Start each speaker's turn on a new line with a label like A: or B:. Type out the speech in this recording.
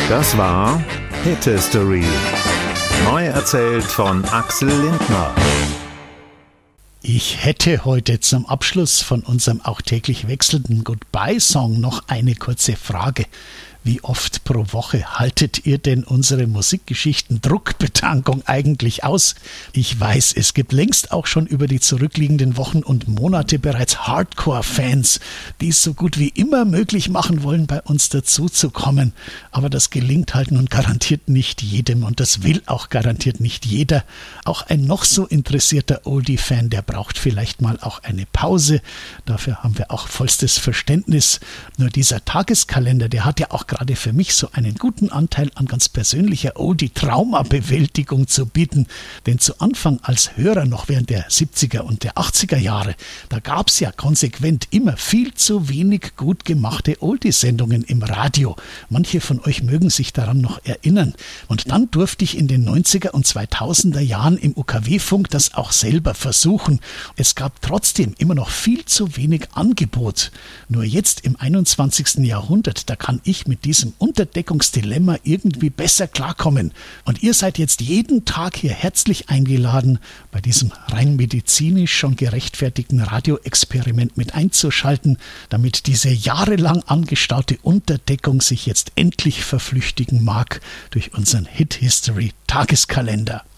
A: Das war Hit History. Neu erzählt von Axel Lindner.
B: Ich hätte heute zum Abschluss von unserem auch täglich wechselnden Goodbye-Song noch eine kurze Frage. Wie oft pro Woche haltet ihr denn unsere Musikgeschichten Druckbetankung eigentlich aus? Ich weiß, es gibt längst auch schon über die zurückliegenden Wochen und Monate bereits Hardcore-Fans, die es so gut wie immer möglich machen wollen, bei uns dazuzukommen. Aber das gelingt halt nun garantiert nicht jedem und das will auch garantiert nicht jeder. Auch ein noch so interessierter Oldie-Fan, der braucht vielleicht mal auch eine Pause. Dafür haben wir auch vollstes Verständnis. Nur dieser Tageskalender, der hat ja auch gerade für mich so einen guten Anteil an ganz persönlicher Oldie-Trauma-Bewältigung zu bieten. Denn zu Anfang als Hörer noch während der 70er und der 80er Jahre, da gab es ja konsequent immer viel zu wenig gut gemachte Oldie-Sendungen im Radio. Manche von euch mögen sich daran noch erinnern. Und dann durfte ich in den 90er und 2000er Jahren im UKW-Funk das auch selber versuchen. Es gab trotzdem immer noch viel zu wenig Angebot. Nur jetzt im 21. Jahrhundert, da kann ich mit diesem Unterdeckungsdilemma irgendwie besser klarkommen. Und ihr seid jetzt jeden Tag hier herzlich eingeladen, bei diesem rein medizinisch schon gerechtfertigten Radioexperiment mit einzuschalten, damit diese jahrelang angestaute Unterdeckung sich jetzt endlich verflüchtigen mag durch unseren Hit History Tageskalender.